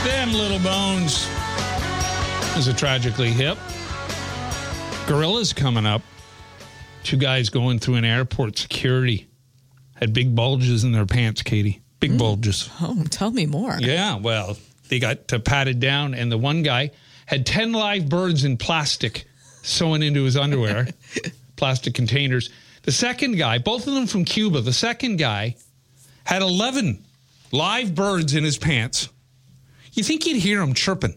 Them Little Bones is a Tragically Hip. Gorillaz coming up. Two guys going through an airport security had big bulges in their pants, Katie. Big bulges. Oh, tell me more. Yeah, well, they got patted down, and the one guy had 10 live birds in plastic sewn into his underwear, plastic containers. The second guy, both of them from Cuba, the second guy had 11 live birds in his pants. You think you'd hear them chirping?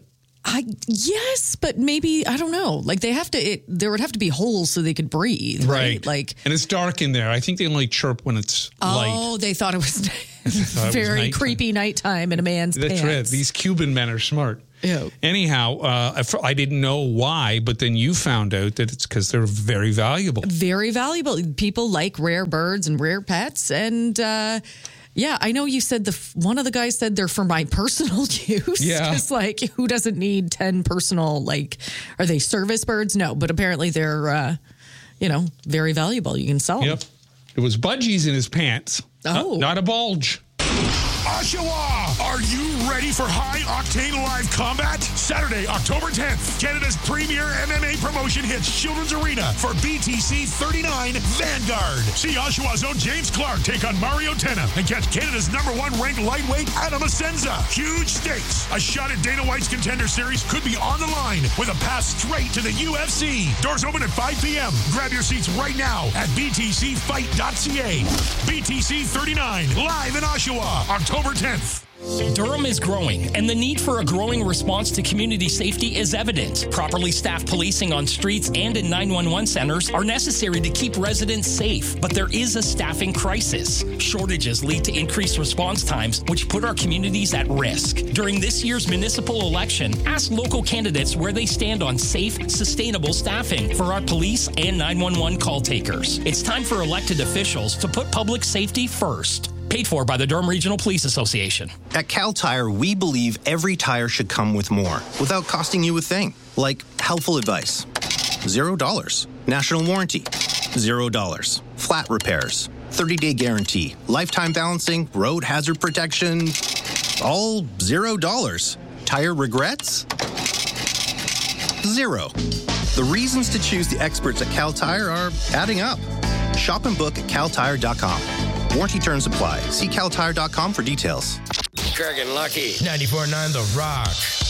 Yes, but maybe, I don't know. Like there would have to be holes so they could breathe, right? Like, and it's dark in there. I think they only chirp when it's light. Oh, they thought it was very creepy nighttime in a man's pants. That's right. These Cuban men are smart. Ew. Anyhow, I didn't know why, but then you found out that it's because they're very valuable. Very valuable. People like rare birds and rare pets, and yeah, I know you said one of the guys said they're for my personal use. Yeah. Because, like, who doesn't need 10 personal, like, are they service birds? No, but apparently they're, very valuable. You can sell them. Yep. It was budgies in his pants. Oh. Not a bulge. Oshawa, are you ready for high-octane live combat? Saturday, October 10th, Canada's premier MMA promotion hits Children's Arena for BTC 39 Vanguard. See Oshawa's own James Clark take on Mario Tenna and catch Canada's #1 ranked lightweight Adam Asenza. Huge stakes. A shot at Dana White's Contender Series could be on the line with a pass straight to the UFC. Doors open at 5 p.m. Grab your seats right now at btcfight.ca. BTC 39 live in Oshawa, October 10th. Durham is growing, and the need for a growing response to community safety is evident. Properly staffed policing on streets and in 911 centers are necessary to keep residents safe, but there is a staffing crisis. Shortages lead to increased response times, which put our communities at risk. During this year's municipal election, ask local candidates where they stand on safe, sustainable staffing for our police and 911 call takers. It's time for elected officials to put public safety first. Paid for by the Durham Regional Police Association. At Cal Tire, we believe every tire should come with more, without costing you a thing. Like helpful advice, $0. National warranty, $0. Flat repairs, 30-day guarantee, lifetime balancing, road hazard protection, all $0. Tire regrets? 0. The reasons to choose the experts at Cal Tire are adding up. Shop and book at caltire.com. Warranty terms apply. See caltire.com for details. Craig and Lucky. 94.9 The Rock.